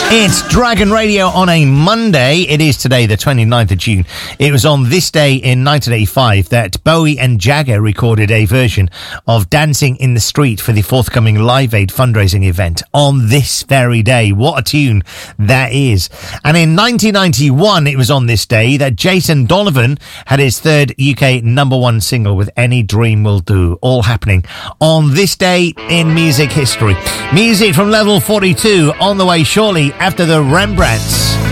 It's Dragon Radio on a Monday. It is today, the 29th of June. It was on this day in 1985 that Bowie and Jagger recorded a version of Dancing in the Street for the forthcoming Live Aid fundraising event on this very day. What a tune that is. And in 1991, it was on this day that Jason Donovan had his third UK #1 single with Any Dream Will Do. All happening on this day in music history. Music from Level 42 on the way shortly after the Rembrandts.